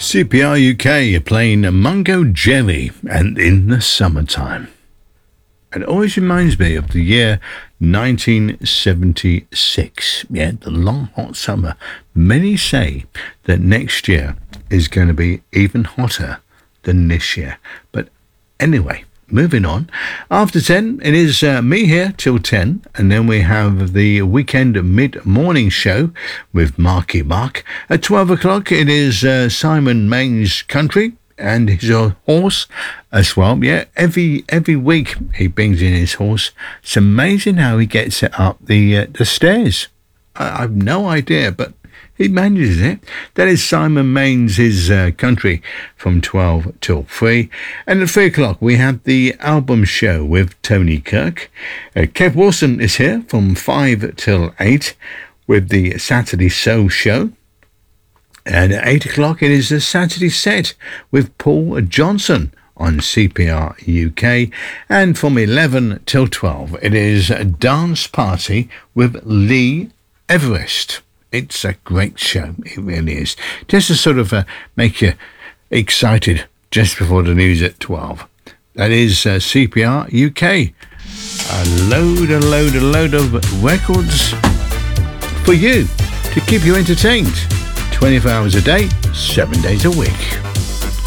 CPR UK are playing Mungo Jelly and In the Summertime. It always reminds me of the year 1976. Yeah, the long hot summer. Many say that next year is going to be even hotter than this year. But anyway, moving on. After 10, it is me here till 10, and then we have the weekend mid-morning show with Marky Mark. At 12 o'clock, it is Simon Main's Country and his horse as well. Yeah, every week he brings in his horse. It's amazing how he gets it up the stairs. I've no idea, but he manages it. That is Simon Main's His Country from 12 till 3. And at 3 o'clock, we have the album show with Tony Kirk. Kev Wilson is here from 5 till 8 with the Saturday Soul Show. And at 8 o'clock, it is the Saturday Set with Paul Johnson on CPR UK. And from 11 till 12, it is a dance party with Lee Everest. It's a great show, it really is. Just to sort of make you excited just before the news at 12. That is CPR UK. A load of records for you to keep you entertained. 24 hours a day, 7 days a week.